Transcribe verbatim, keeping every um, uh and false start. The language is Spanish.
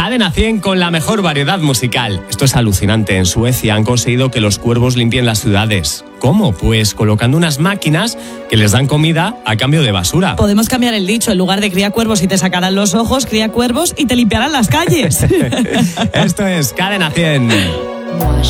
Cadena cien con la mejor variedad musical. Esto es alucinante. En Suecia han conseguido que los cuervos limpien las ciudades. ¿Cómo? Pues colocando unas máquinas que les dan comida a cambio de basura. Podemos cambiar el dicho. En lugar de cría cuervos y te sacarán los ojos, cría cuervos y te limpiarán las calles. Esto es Cadena cien.